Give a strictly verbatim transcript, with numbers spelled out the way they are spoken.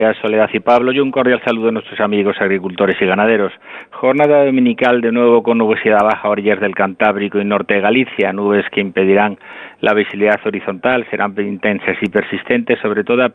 Soledad y Pablo, y un cordial saludo a nuestros amigos agricultores y ganaderos. Jornada dominical de nuevo con nubosidad baja a orillas del Cantábrico y norte de Galicia, nubes que impedirán la visibilidad horizontal, serán intensas y persistentes, sobre todo a